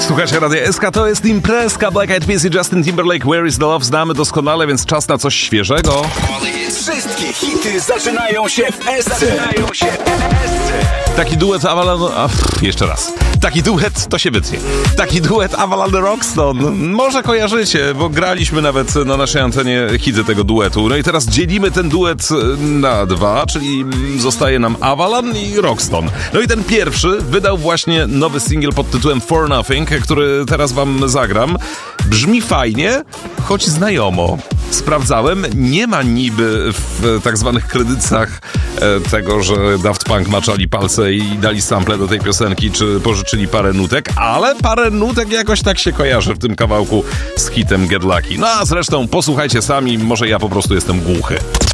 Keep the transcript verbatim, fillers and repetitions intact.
Słuchajcie, Radio S K, to jest imprezka. Black Eyed Peas i Justin Timberlake, Where is the Love znamy doskonale, więc czas na coś świeżego. Wszystkie hity zaczynają się w S C. Zaczynają się w S C. Taki duet Avalon... A, pff, jeszcze raz. Taki duet, to się wytnie. Taki duet Avalon Roxton. Może kojarzycie, bo graliśmy nawet na naszej antenie hity tego duetu. No i teraz dzielimy ten duet na dwa, czyli zostaje nam Avalon i Roxton. No i ten pierwszy wydał właśnie nowy singiel pod tytułem For Nothing, który teraz wam zagram. Brzmi fajnie, choć znajomo. Sprawdzałem, nie ma niby w tak zwanych kredytach e, tego, że Daft Punk maczali palce i dali sample do tej piosenki, czy pożyczyli parę nutek, ale parę nutek jakoś tak się kojarzy w tym kawałku z hitem Get Lucky. No a zresztą posłuchajcie sami, może ja po prostu jestem głuchy.